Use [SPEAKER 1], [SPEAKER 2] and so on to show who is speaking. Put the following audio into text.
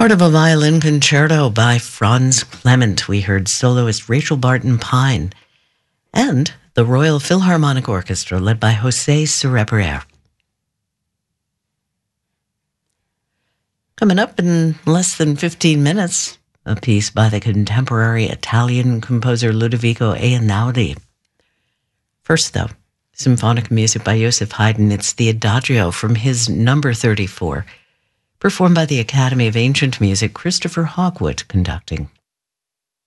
[SPEAKER 1] Part of a violin concerto by Franz Clement. We heard soloist Rachel Barton Pine and the Royal Philharmonic Orchestra led by José Cerebrera. Coming up in less than 15 minutes, a piece by the contemporary Italian composer Ludovico Einaudi. First, though, symphonic music by Joseph Haydn. It's the Adagio from his number 34, performed by the Academy of Ancient Music, Christopher Hogwood conducting.